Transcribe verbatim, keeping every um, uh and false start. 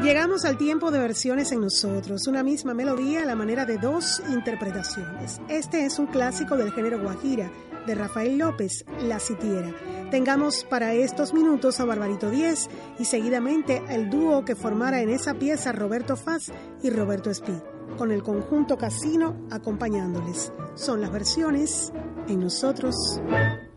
llegamos al tiempo de versiones en nosotros, una misma melodía a la manera de dos interpretaciones. Este es un clásico del género guajira, de Rafael López, La Sitiera. Tengamos para estos minutos a Barbarito Díez y seguidamente el dúo que formara en esa pieza Roberto Faz y Roberto Espí, con el conjunto Casino acompañándoles. Son las versiones en nosotros.